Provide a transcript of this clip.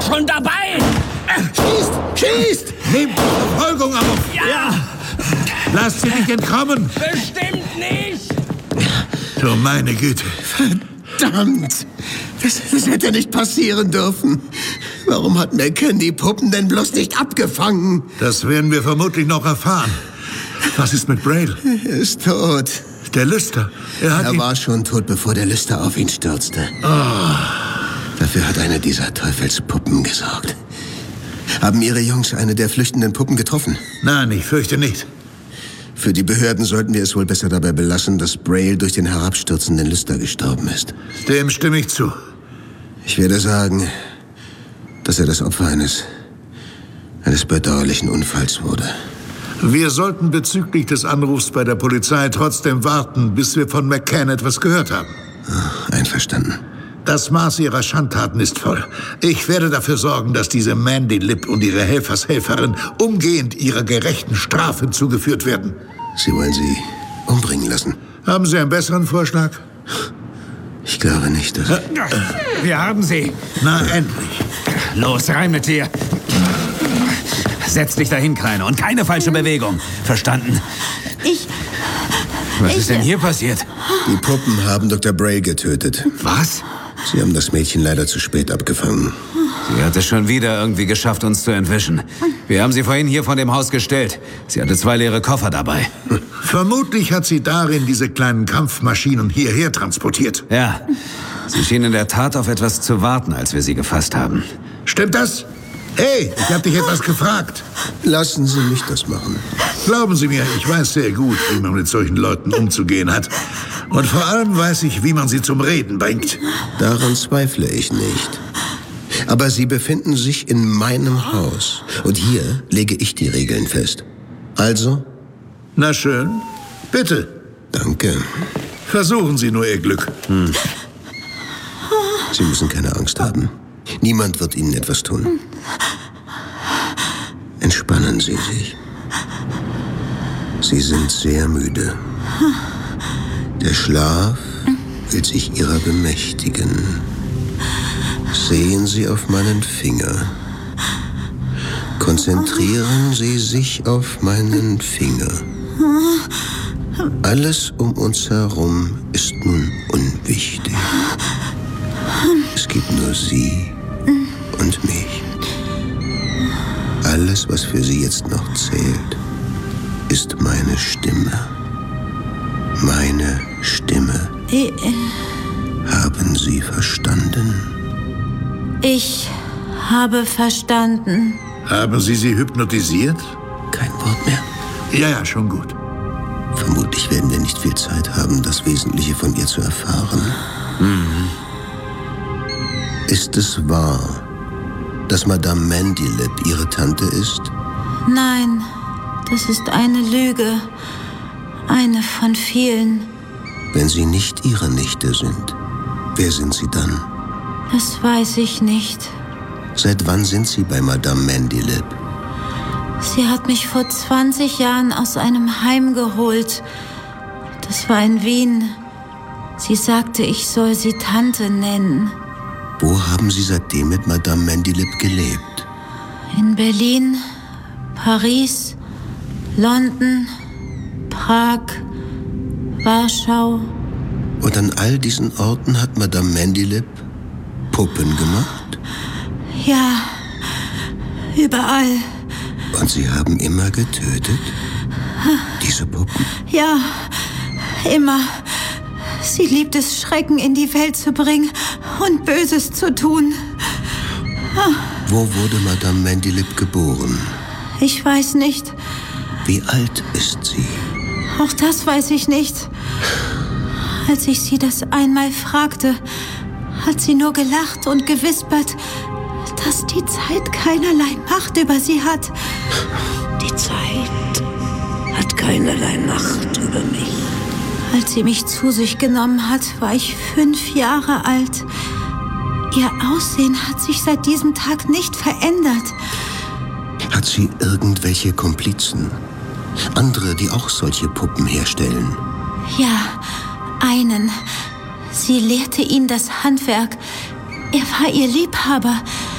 schon dabei. Schießt! Nehmt die Verfolgung auf! Ja! Lasst sie nicht entkommen! Bestimmt nicht! Du meine Güte. Verdammt! Das hätte nicht passieren dürfen. Warum hat McCann die Puppen denn bloß nicht abgefangen? Das werden wir vermutlich noch erfahren. Was ist mit Braille? Er ist tot. Der Lüster. Er war schon tot, bevor der Lüster auf ihn stürzte. Dafür hat eine dieser Teufelspuppen gesorgt. Haben Ihre Jungs eine der flüchtenden Puppen getroffen? Nein, ich fürchte nicht. Für die Behörden sollten wir es wohl besser dabei belassen, dass Braille durch den herabstürzenden Lüster gestorben ist. Dem stimme ich zu. Ich werde sagen, dass er das Opfer eines bedauerlichen Unfalls wurde. Wir sollten bezüglich des Anrufs bei der Polizei trotzdem warten, bis wir von McCann etwas gehört haben. Einverstanden. Das Maß ihrer Schandtaten ist voll. Ich werde dafür sorgen, dass diese Mandy Lip und ihre Helfershelferin umgehend ihrer gerechten Strafe zugeführt werden. Sie wollen sie umbringen lassen? Haben Sie einen besseren Vorschlag? Ich glaube nicht, dass... Wir haben sie. Na, endlich. Los, rein mit dir. Setz dich dahin, Kleine, und keine falsche Bewegung. Verstanden? Was ist denn hier passiert? Die Puppen haben Dr. Braille getötet. Was? Sie haben das Mädchen leider zu spät abgefangen. Sie hat es schon wieder irgendwie geschafft, uns zu entwischen. Wir haben sie vorhin hier von dem Haus gestellt. Sie hatte 2 leere Koffer dabei. Vermutlich hat sie darin diese kleinen Kampfmaschinen hierher transportiert. Ja, sie schien in der Tat auf etwas zu warten, als wir sie gefasst haben. Stimmt das? Hey, ich habe dich etwas gefragt. Lassen Sie mich das machen. Glauben Sie mir, ich weiß sehr gut, wie man mit solchen Leuten umzugehen hat. Und vor allem weiß ich, wie man sie zum Reden bringt. Daran zweifle ich nicht. Aber Sie befinden sich in meinem Haus. Und hier lege ich die Regeln fest. Also? Na schön. Bitte. Danke. Versuchen Sie nur Ihr Glück. Sie müssen keine Angst haben. Niemand wird Ihnen etwas tun. Entspannen Sie sich. Sie sind sehr müde. Der Schlaf will sich Ihrer bemächtigen. Sehen Sie auf meinen Finger. Konzentrieren Sie sich auf meinen Finger. Alles um uns herum ist nun unwichtig. Es gibt nur Sie und mich. Alles, was für Sie jetzt noch zählt, ist meine Stimme. Meine Stimme. Haben Sie verstanden? Ich habe verstanden. Haben Sie sie hypnotisiert? Kein Wort mehr. Ja, schon gut. Vermutlich werden wir nicht viel Zeit haben, das Wesentliche von ihr zu erfahren. Ist es wahr, dass Madame Mandy Lip Ihre Tante ist? Nein, das ist eine Lüge. Eine von vielen. Wenn Sie nicht Ihre Nichte sind, wer sind Sie dann? Das weiß ich nicht. Seit wann sind Sie bei Madame Mandy Lip? Sie hat mich vor 20 Jahren aus einem Heim geholt. Das war in Wien. Sie sagte, ich soll sie Tante nennen. Wo haben Sie seitdem mit Madame Mandy Lip gelebt? In Berlin, Paris, London, Prag, Warschau. Und an all diesen Orten hat Madame Mandy Lip Puppen gemacht? Ja, überall. Und Sie haben immer getötet? Diese Puppen? Ja, immer. Sie liebt es, Schrecken in die Welt zu bringen und Böses zu tun. Wo wurde Madame Mandy Lip geboren? Ich weiß nicht. Wie alt ist sie? Auch das weiß ich nicht. Als ich sie das einmal fragte, hat sie nur gelacht und gewispert, dass die Zeit keinerlei Macht über sie hat. Die Zeit hat keinerlei Macht über mich. Als sie mich zu sich genommen hat, war ich 5 Jahre alt. Ihr Aussehen hat sich seit diesem Tag nicht verändert. Hat sie irgendwelche Komplizen? Andere, die auch solche Puppen herstellen? Ja, einen. Sie lehrte ihn das Handwerk. Er war ihr Liebhaber.